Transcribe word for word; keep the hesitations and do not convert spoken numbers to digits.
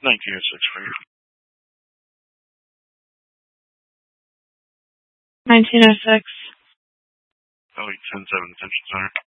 nineteen oh six for you. nineteen oh six. Oh, ten seven, attention center.